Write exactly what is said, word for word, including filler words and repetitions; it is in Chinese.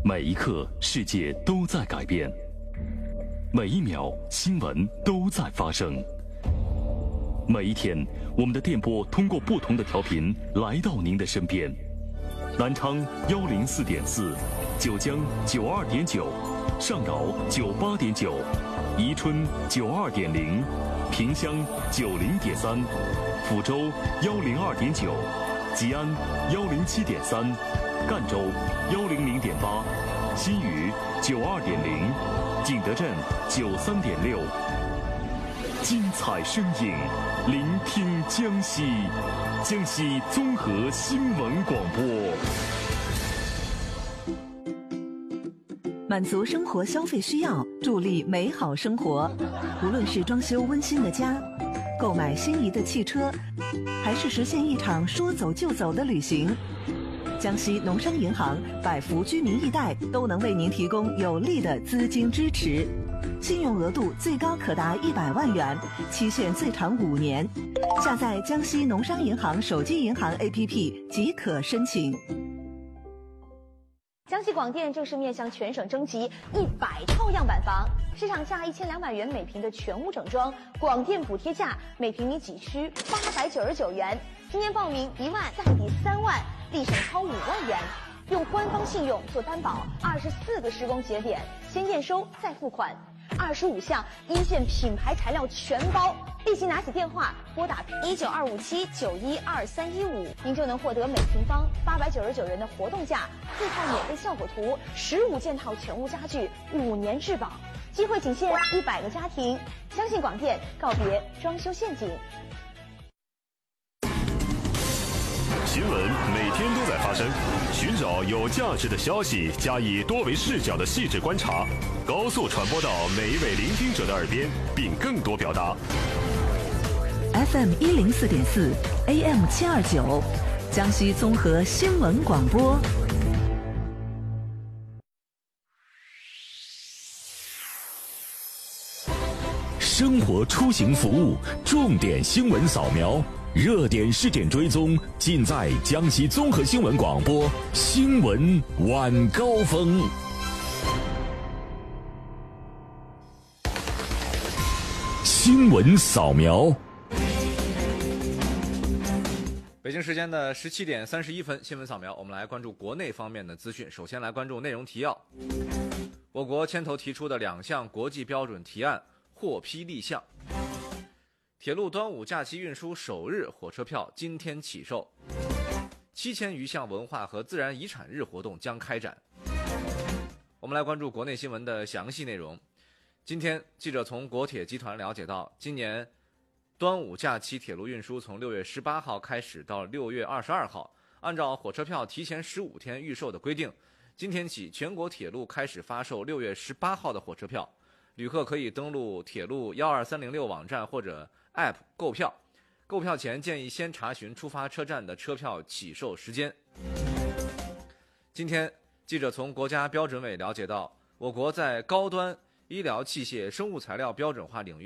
每一刻，世界都在改变；每一秒，新闻都在发生。每一天，我们的电波通过不同的调频来到您的身边。南昌幺零四点四，九江九二点九，上饶九八点九，宜春九二点零，萍乡九零点三，抚州幺零二点九，吉安幺零七点三，赣州幺零零点八，新余九二点零，景德镇九三点六。精彩声音，聆听江西，江西综合新闻广播。 满足生活消费需要，助力美好生活。无论是装修温馨的家，购买心仪的汽车，还是实现一场说走就走的旅行，江西农商银行百福居民易贷都能为您提供有力的资金支持，信用额度最高可达一百万元，期限最长五年。下载江西农商银行手机银行 A P P 即可申请。 江西广电正式面向全省征集一百套样板房，市场价一千两百元每平的全屋整装，广电补贴价每平米仅需八百九十九元。今年报名一万再抵三万，立省超五万元。用官方信用做担保，二十四个施工节点，先验收再付款，二十五项一线品牌材料全包。立即拿起电话拨打一九二五七九一二三一五，您就能获得每平方八百九十九元的活动价，四套免费效果图，十五件套全屋家具，五年质保。机会仅限一百个家庭，相信广电，告别装修陷阱。 新闻每天都在发生，寻找有价值的消息，加以多维视角的细致观察，高速传播到每一位聆听者的耳边，并更多表达。 F M 一零四点四 ，A M 七二九，江西综合新闻广播。 生活出行服务重点新闻扫描。热点事件追踪，尽在江西综合新闻广播新闻晚高峰。新闻扫描。 北京时间的十七点三十一分，新闻扫描，我们来关注国内方面的资讯。首先来关注内容提要：我国牵头提出的两项国际标准提案获批立项。铁路端午假期运输首日火车票今天起售，七千余项文化和自然遗产日活动将开展。我们来关注国内新闻的详细内容。今天，记者从国铁集团了解到，今年端午假期铁路运输从六月十八号开始到六月二十二号，按照火车票提前十五天预售的规定，今天起全国铁路开始发售六月十八号的火车票，旅客可以登录铁路一二三零六网站或者App 购票，购票前建议先查询出发车站的车票起售时间。今天，记者从国家标准委了解到，我国在高端医疗器械、生物材料标准化领域